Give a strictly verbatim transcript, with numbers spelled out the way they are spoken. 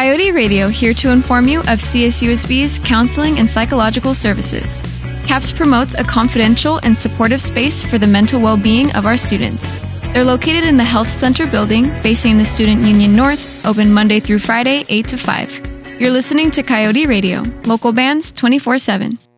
Coyote Radio, here to inform you of C S U S B's counseling and psychological services. CAPS promotes a confidential and supportive space for the mental well-being of our students. They're located in the Health Center building, facing the Student Union North, open Monday through Friday, eight to five. You're listening to Coyote Radio, local bands twenty-four seven.